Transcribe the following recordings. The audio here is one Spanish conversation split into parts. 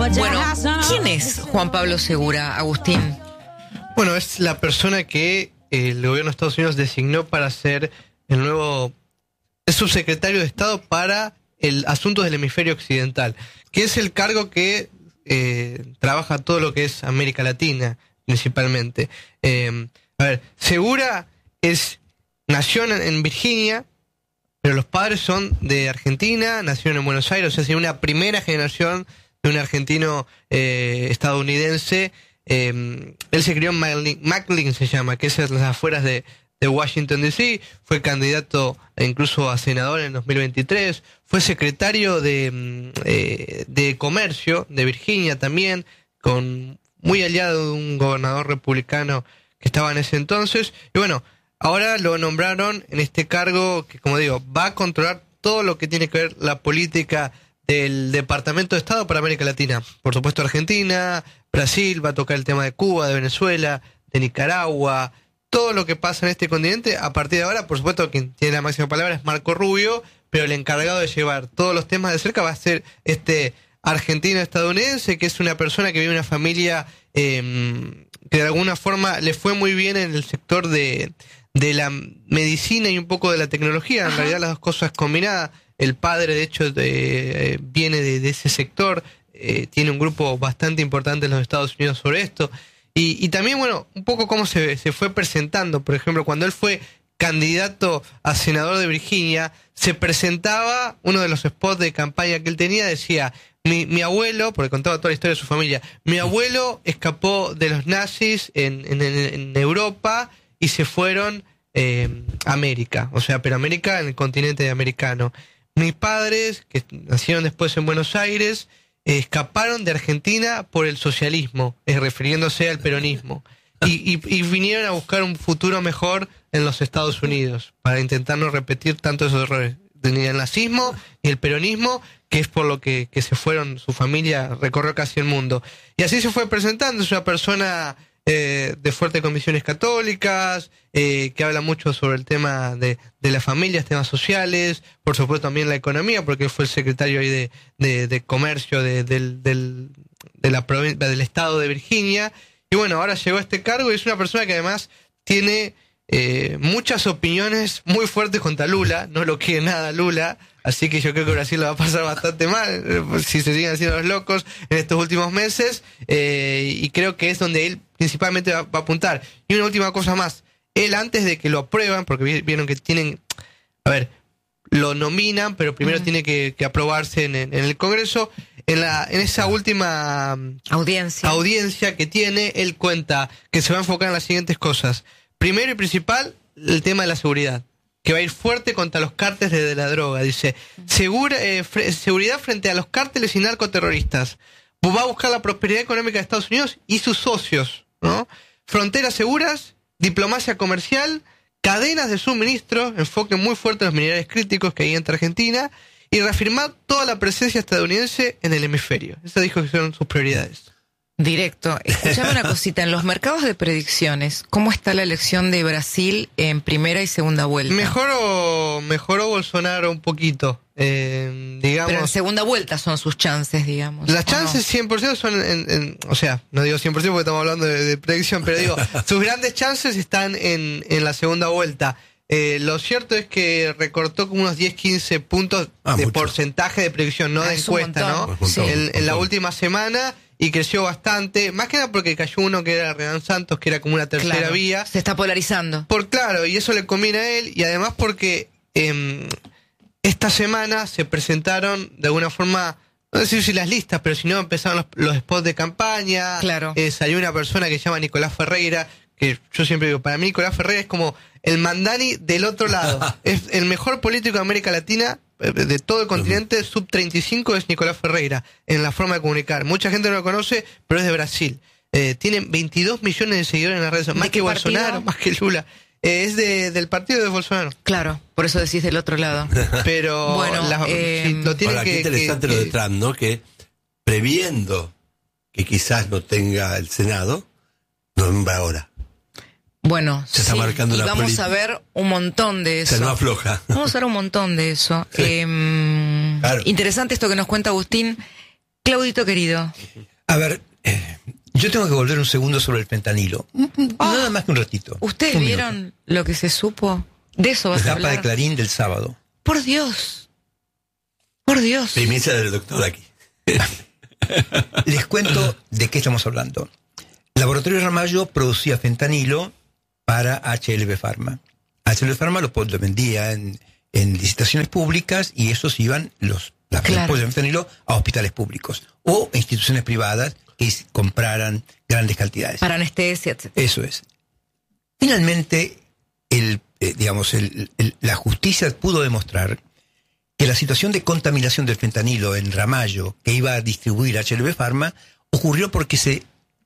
Bueno, ¿quién es Juan Pablo Segura, Agustín? Bueno, es la persona que el gobierno de Estados Unidos designó para ser el nuevo subsecretario de Estado para el asuntos del hemisferio occidental, que es el cargo que trabaja todo lo que es América Latina, principalmente. Segura nació en Virginia, pero los padres son de Argentina, nacieron en Buenos Aires, o sea, es una primera generación de un argentino estadounidense. Él se crió en McLean, se llama, que es en las afueras de Washington D.C., fue candidato incluso a senador en 2023, fue secretario de Comercio de Virginia también, muy aliado de un gobernador republicano que estaba en ese entonces, y bueno, ahora lo nombraron en este cargo que, como digo, va a controlar todo lo que tiene que ver la política del Departamento de Estado para América Latina. Por supuesto Argentina, Brasil, va a tocar el tema de Cuba, de Venezuela, de Nicaragua, todo lo que pasa en este continente. A partir de ahora, por supuesto, quien tiene la máxima palabra es Marco Rubio, pero el encargado de llevar todos los temas de cerca va a ser este argentino-estadounidense, que es una persona que vive en una familia que de alguna forma le fue muy bien en el sector de la medicina y un poco de la tecnología. En realidad las dos cosas combinadas. El padre, de hecho, viene de ese sector, tiene un grupo bastante importante en los Estados Unidos sobre esto. Y también, bueno, un poco cómo se fue presentando. Por ejemplo, cuando él fue candidato a senador de Virginia, se presentaba, uno de los spots de campaña que él tenía decía, mi abuelo, porque contaba toda la historia de su familia, mi abuelo escapó de los nazis en Europa y se fueron a América, o sea, pero América en el continente americano. Mis padres, que nacieron después en Buenos Aires, escaparon de Argentina por el socialismo, refiriéndose al peronismo, y vinieron a buscar un futuro mejor en los Estados Unidos, para intentar no repetir tanto esos errores, ni el nazismo ni el peronismo, que es por lo que se fueron, su familia recorrió casi el mundo. Y así se fue presentando, es una persona de fuertes convicciones católicas, que habla mucho sobre el tema de las familias, temas sociales, por supuesto también la economía, porque fue el secretario ahí de comercio del estado de Virginia, y bueno, ahora llegó a este cargo y es una persona que además tiene muchas opiniones muy fuertes contra Lula, no lo quiere nada Lula, así que yo creo que Brasil lo va a pasar bastante mal si se siguen haciendo los locos en estos últimos meses, y creo que es donde él principalmente va a apuntar. Y una última cosa más, él antes de que lo aprueban, porque vieron que tienen, lo nominan, pero primero tiene que aprobarse en el Congreso. En esa última audiencia que tiene, él cuenta que se va a enfocar en las siguientes cosas. Primero y principal, el tema de la seguridad, que va a ir fuerte contra los cárteles de la droga. Dice, seguridad frente a los cárteles y narcoterroristas. Va a buscar la prosperidad económica de Estados Unidos y sus socios, ¿no? Fronteras seguras, diplomacia comercial, cadenas de suministro, enfoque muy fuerte en los minerales críticos que hay entre Argentina, y reafirmar toda la presencia estadounidense en el hemisferio. Eso dijo que son sus prioridades. Directo. Escuchame una cosita, en los mercados de predicciones, ¿cómo está la elección de Brasil en primera y segunda vuelta? Mejoró Bolsonaro un poquito, digamos. Pero en segunda vuelta son sus chances, digamos. Las chances 100% son, o sea, no digo 100% porque estamos hablando de predicción, pero digo, sus grandes chances están en la segunda vuelta. Lo cierto es que recortó como unos 10-15 puntos de mucho porcentaje de predicción, no de encuesta, ¿no? Sí. En la última semana, y creció bastante, más que nada porque cayó uno que era Renan Santos, que era como una tercera vía. Se está polarizando. Claro, y eso le conviene a él, y además porque esta semana se presentaron de alguna forma, no sé si las listas, pero si no empezaron los spots de campaña. Claro. Salió una persona que se llama Nicolás Ferreira, que yo siempre digo, para mí Nicolás Ferreira es como el Mandani del otro lado. Es el mejor político de América Latina, de todo el continente, sub 35 es Nicolás Ferreira, en la forma de comunicar. Mucha gente no lo conoce, pero es de Brasil. Tiene 22 millones de seguidores en las redes sociales, más que Bolsonaro, más que Lula. Es del partido de Bolsonaro. Claro, por eso decís del otro lado. Pero bueno, lo tiene ahora, qué interesante lo de Trump, ¿no? Que previendo que quizás no tenga el Senado, nombra ahora. Bueno, se está marcando y la vamos política. A ver un montón de eso. Se no afloja. Vamos a ver un montón de eso. Sí. Claro. Interesante esto que nos cuenta Agustín. Claudito querido. A ver, yo tengo que volver un segundo sobre el fentanilo. Nada más que un ratito. ¿Ustedes Un vieron minuto. lo que se supo? De eso vas a La tapa de hablar. Clarín del sábado. Por Dios. Por Dios. Primicia del doctor aquí. Les cuento de qué estamos hablando. El laboratorio Ramallo producía fentanilo para HLB Pharma. HLB Pharma lo vendía en licitaciones públicas y esos iban las Claro. de fentanilo a hospitales públicos o instituciones privadas que compraran grandes cantidades. Para anestesia, etc. Eso es. Finalmente, la justicia pudo demostrar que la situación de contaminación del fentanilo en Ramallo, que iba a distribuir HLB Pharma, ocurrió porque se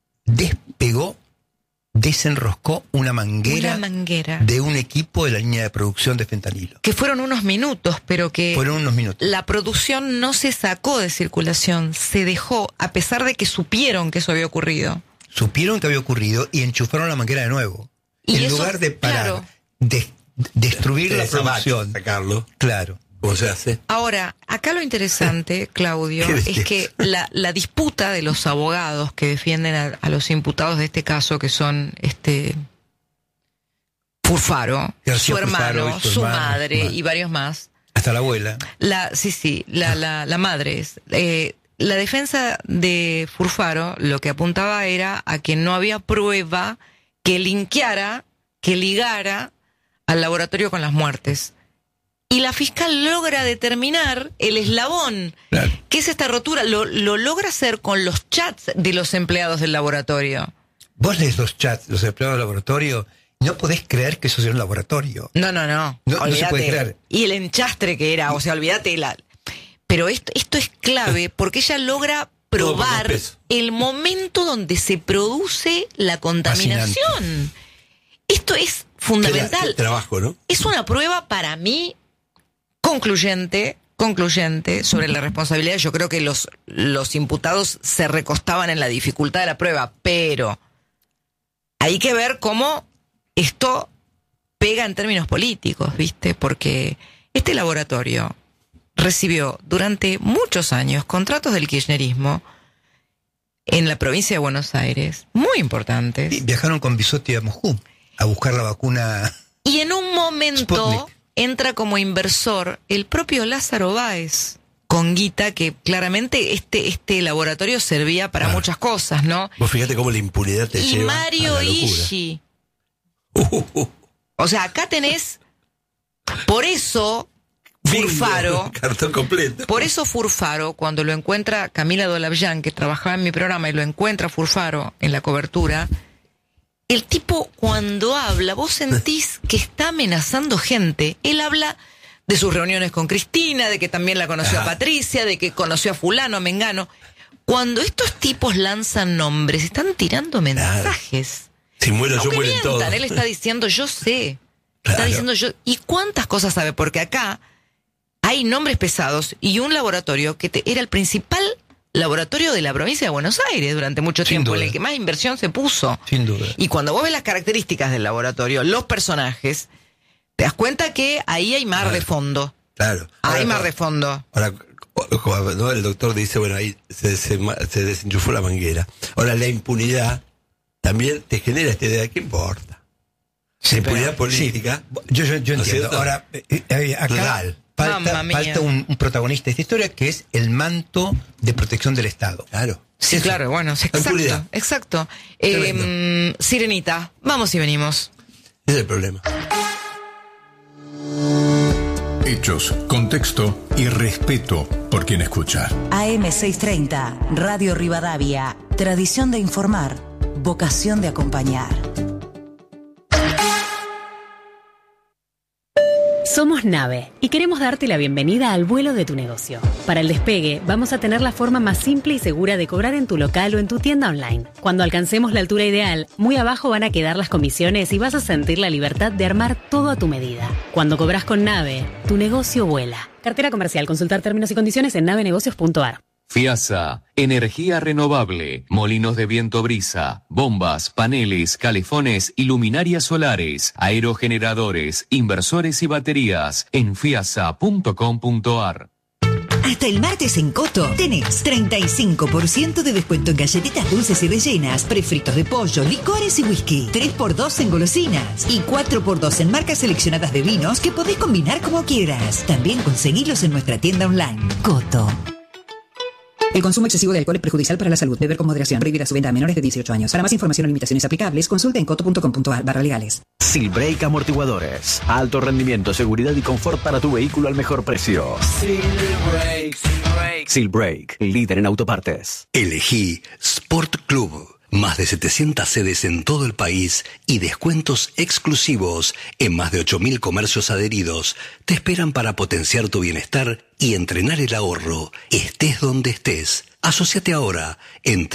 desenroscó una manguera de un equipo de la línea de producción de fentanilo. Que fueron unos minutos, pero que Fueron unos minutos. la producción no se sacó de circulación, se dejó, a pesar de que supieron que eso había ocurrido. Supieron que había ocurrido y enchufaron la manguera de nuevo. Y en eso, lugar de parar, claro. destruir la producción. Sacarlo. Claro. ¿Cómo se hace? Ahora, acá lo interesante, Claudio, ¿Qué es decías? que la disputa de los abogados que defienden a los imputados de este caso, que son Furfaro, García su hermano, Furfaro y su su hermano, madre madre. y varios más. Hasta la abuela. La madre es. La defensa de Furfaro lo que apuntaba era a que no había prueba que linkeara, que ligara al laboratorio con las muertes. Y la fiscal logra determinar el eslabón. Claro. ¿Qué es esta rotura? Lo logra hacer con los chats de los empleados del laboratorio. Vos lees los chats, los empleados del laboratorio, no podés creer que eso sea un laboratorio. No. No se Olvídate. puede creer. Y el enchastre que era, o sea, olvídate. Pero esto es clave porque ella logra Todo por probar los pesos. el momento donde se produce la contaminación. Esto es fundamental. Qué trabajo, ¿no? Es una prueba para mí concluyente sobre la responsabilidad. Yo creo que los imputados se recostaban en la dificultad de la prueba, pero hay que ver cómo esto pega en términos políticos, ¿viste? Porque este laboratorio recibió durante muchos años contratos del kirchnerismo en la provincia de Buenos Aires, muy importantes. Y viajaron con Bisotti a Moscú a buscar la vacuna. Y en un momento Sputnik. entra como inversor el propio Lázaro Báez, con guita que claramente este laboratorio servía para muchas cosas, ¿no? Vos fíjate cómo la impunidad te Y lleva Mario a la locura. Ishi. O sea, acá tenés, por eso Furfaro, Bingo, cartón completo. por eso Furfaro, cuando lo encuentra Camila Dolavllán, que trabajaba en mi programa, y lo encuentra Furfaro en la cobertura, el tipo cuando habla, vos sentís que está amenazando gente. Él habla de sus reuniones con Cristina, de que también la conoció a Patricia, de que conoció a fulano, a mengano. Cuando estos tipos lanzan nombres, están tirando mensajes. Si muero yo, Aunque mueren mientan, todos. él está diciendo, yo sé. Está Claro. diciendo yo. ¿Y cuántas cosas sabe? Porque acá hay nombres pesados y un laboratorio que era el principal laboratorio de la provincia de Buenos Aires durante mucho Sin tiempo, duda. en el que más inversión se puso. Sin duda. Y cuando vos ves las características del laboratorio, los personajes, te das cuenta que ahí hay mar de fondo. Claro. Hay Ahora, mar de fondo. Ahora, ¿no? El doctor dice, bueno, ahí se desenchufó la manguera. Ahora, la impunidad también te genera esta idea. ¿Qué importa? La impunidad política. Sí, yo ¿no es entiendo. cierto? Ahora, acá Total. Mamma mía. falta un protagonista de esta historia que es el manto de protección del Estado. Claro. Sí, Eso. claro, bueno, sí, La impunidad. exacto. Tremendo. Sirenita, vamos y venimos. Ese es el problema. Hechos, contexto y respeto por quien escucha. AM630, Radio Rivadavia. Tradición de informar, vocación de acompañar. Somos Nave y queremos darte la bienvenida al vuelo de tu negocio. Para el despegue, vamos a tener la forma más simple y segura de cobrar en tu local o en tu tienda online. Cuando alcancemos la altura ideal, muy abajo van a quedar las comisiones y vas a sentir la libertad de armar todo a tu medida. Cuando cobras con Nave, tu negocio vuela. Cartera comercial. Consultar términos y condiciones en navenegocios.ar. FIASA, energía renovable, molinos de viento brisa, bombas, paneles, calefones y luminarias solares, aerogeneradores, inversores y baterías en fiasa.com.ar. Hasta el martes en Coto tenés 35% de descuento en galletitas dulces y rellenas, prefritos de pollo, licores y whisky. 3x2 en golosinas y 4x2 en marcas seleccionadas de vinos que podés combinar como quieras. También conseguilos en nuestra tienda online. Coto. El consumo excesivo de alcohol es perjudicial para la salud. Beber con moderación. Prohibida su venta a menores de 18 años. Para más información o limitaciones aplicables, consulte en coto.com.ar/legales. Silbrake Amortiguadores. Alto rendimiento, seguridad y confort para tu vehículo al mejor precio. Silbrake, líder en autopartes. Elegí Sport Club. Más de 700 sedes en todo el país y descuentos exclusivos en más de 8.000 comercios adheridos te esperan para potenciar tu bienestar y entrenar el ahorro, estés donde estés. Asociate ahora en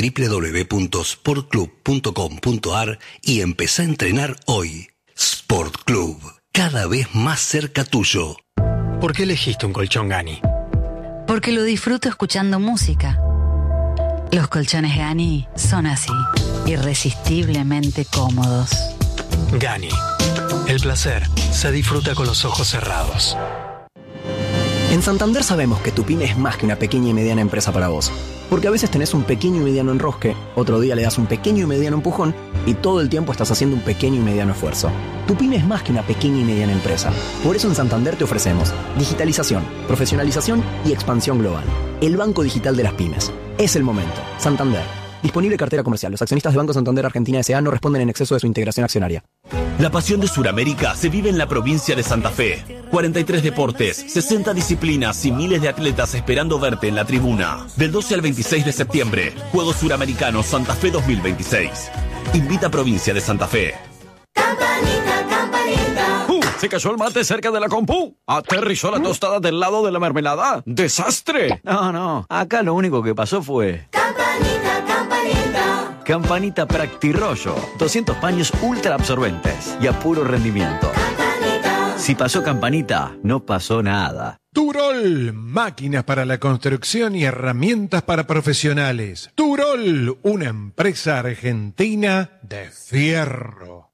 www.sportclub.com.ar y empezá a entrenar hoy. Sport Club, cada vez más cerca tuyo. ¿Por qué elegiste un colchón Gani? Porque lo disfruto escuchando música. Los colchones Gani son así, irresistiblemente cómodos. Gani, el placer se disfruta con los ojos cerrados. En Santander sabemos que tu pyme es más que una pequeña y mediana empresa para vos. Porque a veces tenés un pequeño y mediano enrosque, otro día le das un pequeño y mediano empujón y todo el tiempo estás haciendo un pequeño y mediano esfuerzo. Tu pyme es más que una pequeña y mediana empresa. Por eso en Santander te ofrecemos digitalización, profesionalización y expansión global. El banco digital de las pymes. Es el momento. Santander. Disponible cartera comercial. Los accionistas de Banco Santander Argentina S.A. no responden en exceso de su integración accionaria. La pasión de Sudamérica se vive en la provincia de Santa Fe. 43 deportes, 60 disciplinas y miles de atletas esperando verte en la tribuna. Del 12 al 26 de septiembre, Juegos Suramericanos Santa Fe 2026. Invita a Provincia de Santa Fe. Campanita, campanita. Se cayó el mate cerca de la compu. Aterrizó la tostada del lado de la mermelada. ¡Desastre! No, acá lo único que pasó fue... Campanita, campanita. Campanita Practirollo. 200 paños ultra absorbentes y a puro rendimiento. Campanita. Si pasó Campanita, no pasó nada. Turol, máquinas para la construcción y herramientas para profesionales. Turol, una empresa argentina de fierro.